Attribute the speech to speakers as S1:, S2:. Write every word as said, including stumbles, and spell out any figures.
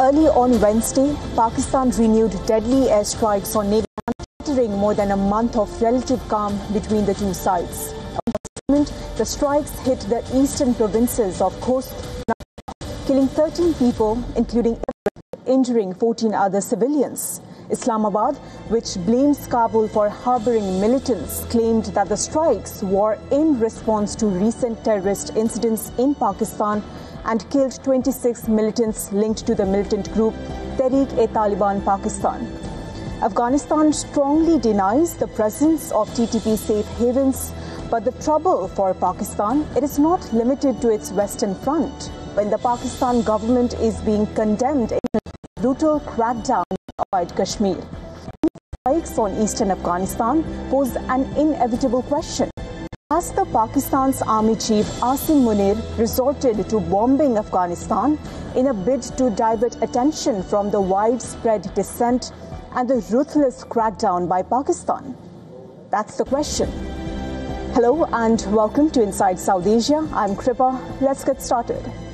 S1: Early on Wednesday, Pakistan renewed deadly airstrikes on Navy, shattering more than a month of relative calm between the two sides. The strikes hit the eastern provinces of Khost, killing thirteen people, including injuring fourteen other civilians. Islamabad, which blames Kabul for harboring militants, claimed that the strikes were in response to recent terrorist incidents in Pakistan and killed twenty-six militants linked to the militant group Tehreek-e-Taliban Pakistan. Afghanistan strongly denies the presence of T T P safe havens, but the trouble for Pakistan, it is not limited to its western front. When the Pakistan government is being condemned in a brutal crackdown on Kashmir, strikes on eastern Afghanistan pose an inevitable question. Has the Pakistan's Army Chief Asim Munir resorted to bombing Afghanistan in a bid to divert attention from the widespread dissent and the ruthless crackdown by Pakistan? That's the question. Hello and welcome to Inside South Asia. I'm Kripa. Let's get started.